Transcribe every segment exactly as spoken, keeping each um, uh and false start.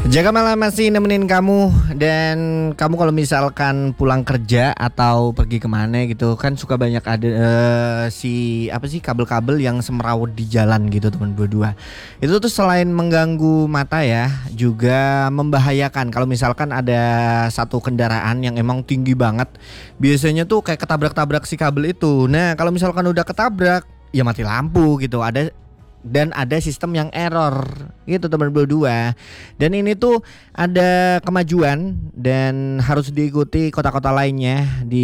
Jaga Malam masih nemenin kamu. Dan kamu kalau misalkan pulang kerja atau pergi kemana gitu kan suka banyak ada eh, si apa sih kabel-kabel yang semrawut di jalan gitu teman berdua. Itu tuh selain mengganggu mata ya, juga membahayakan kalau misalkan ada satu kendaraan yang emang tinggi banget. Biasanya tuh kayak ketabrak-tabrak si kabel itu. Nah kalau misalkan udah ketabrak ya mati lampu gitu. Ada dan ada sistem yang error gitu teman berdua. Dan ini tuh ada kemajuan dan harus diikuti kota-kota lainnya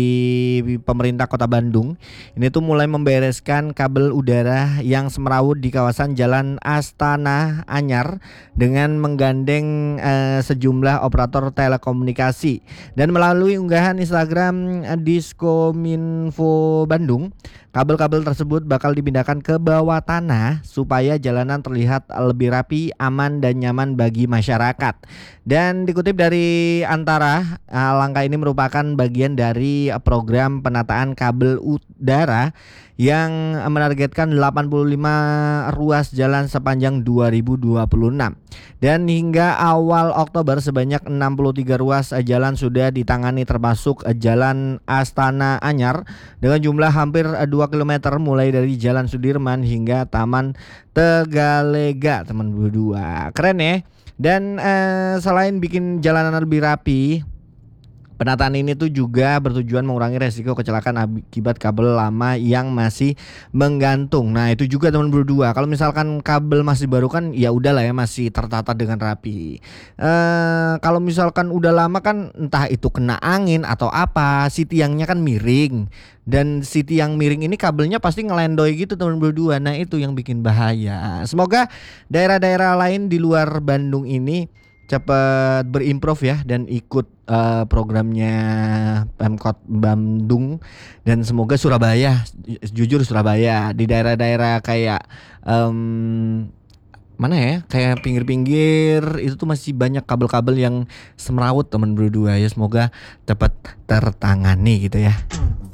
di pemerintah Kota Bandung. Ini tuh mulai membereskan kabel udara yang semrawut di kawasan Jalan Astana Anyar dengan menggandeng eh, sejumlah operator telekomunikasi. Dan melalui unggahan Instagram eh, Diskominfo Bandung, kabel-kabel tersebut bakal dipindahkan ke bawah tanah supaya jalanan terlihat lebih rapi, aman dan nyaman bagi masyarakat. Dan dikutip dari Antara, langkah ini merupakan bagian dari program penataan kabel udara yang menargetkan delapan puluh lima ruas jalan sepanjang dua ribu dua puluh enam. Dan hingga awal Oktober sebanyak enam puluh tiga ruas jalan sudah ditangani, termasuk Jalan Astana Anyar dengan jumlah hampir dua kilometer mulai dari Jalan Sudirman hingga Taman Tegalega teman berdua. Keren ya. Dan eh, selain bikin jalanan lebih rapi, penataan ini tuh juga bertujuan mengurangi resiko kecelakaan akibat kabel lama yang masih menggantung. Nah itu juga teman berdua. Kalau misalkan kabel masih baru kan ya udahlah ya, masih tertata dengan rapi. Eh, kalau misalkan udah lama kan entah itu kena angin atau apa, si tiangnya kan miring. Dan si tiang miring ini kabelnya pasti ngelendoy gitu teman berdua. Nah itu yang bikin bahaya. Semoga daerah-daerah lain di luar Bandung ini cepat berimprove ya dan ikut uh, programnya Pemkot Bandung. Dan semoga Surabaya, jujur Surabaya di daerah-daerah kayak um, mana ya, kayak pinggir-pinggir itu tuh masih banyak kabel-kabel yang semrawut teman berdua ya. Semoga cepat tertangani gitu ya.